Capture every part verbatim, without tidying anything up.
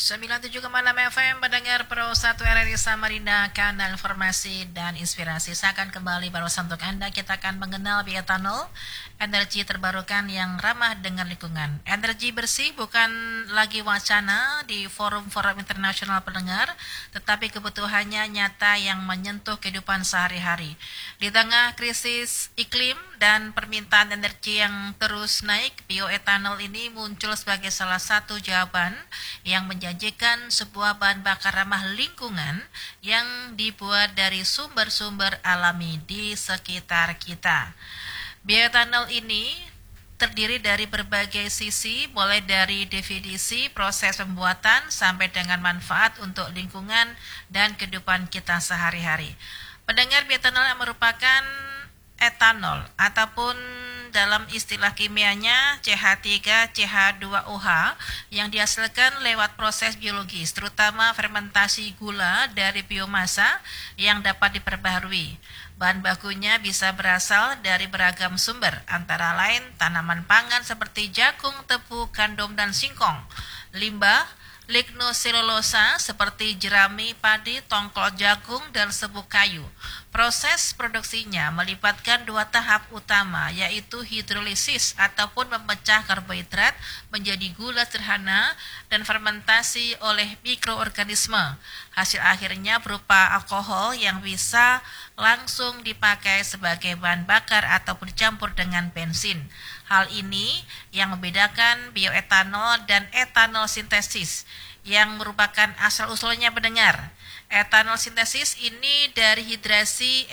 sembilan puluh tujuh koma enam F M pendengar Pro satu R R I Samarinda, kanal informasi dan inspirasi. Saya akan kembali barusan untuk Anda. Kita akan mengenal bioetanol, energi terbarukan yang ramah dengan lingkungan. Energi bersih bukan lagi wacana di forum-forum internasional pendengar, tetapi kebutuhannya nyata yang menyentuh kehidupan sehari-hari. Di tengah krisis iklim dan permintaan energi yang terus naik, bioetanol ini muncul sebagai salah satu jawaban yang menjanjikan sebuah bahan bakar ramah lingkungan yang dibuat dari sumber-sumber alami di sekitar kita. Bioetanol ini terdiri dari berbagai sisi, mulai dari definisi, proses pembuatan, sampai dengan manfaat untuk lingkungan dan kehidupan kita sehari-hari. Pendengar, bioetanol yang merupakan etanol ataupun dalam istilah kimianya C H tiga C H dua O H yang dihasilkan lewat proses biologis, terutama fermentasi gula dari biomasa yang dapat diperbaharui. Bahan bakunya bisa berasal dari beragam sumber, antara lain tanaman pangan seperti jagung, tebu, gandum, dan singkong, limbah, lignoselulosa seperti jerami, padi, tongkol jagung, dan serbuk kayu. Proses produksinya melibatkan dua tahap utama, yaitu hidrolisis ataupun memecah karbohidrat menjadi gula sederhana dan fermentasi oleh mikroorganisme. Hasil akhirnya berupa alkohol yang bisa langsung dipakai sebagai bahan bakar ataupun dicampur dengan bensin. Hal ini yang membedakan bioetanol dan etanol sintesis yang merupakan asal-usulnya pendengar. Etanol sintesis ini dari hidrasi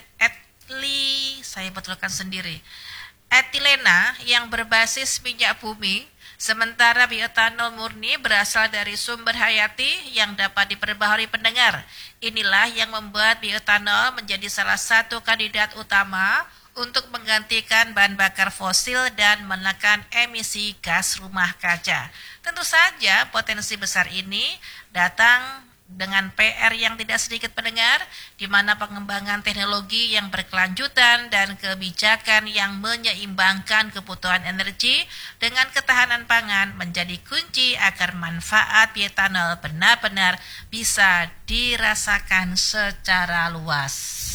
etli, saya betulkan sendiri, etilena yang berbasis minyak bumi, sementara bioetanol murni berasal dari sumber hayati yang dapat diperbaharui pendengar. Inilah yang membuat bioetanol menjadi salah satu kandidat utama untuk menggantikan bahan bakar fosil dan menekan emisi gas rumah kaca. Tentu saja potensi besar ini datang dengan P R yang tidak sedikit pendengar, di mana pengembangan teknologi yang berkelanjutan dan kebijakan yang menyeimbangkan kebutuhan energi dengan ketahanan pangan menjadi kunci agar manfaat bioetanol benar-benar bisa dirasakan secara luas.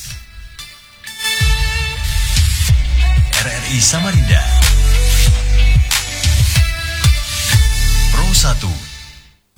R R I Samarinda Pro satu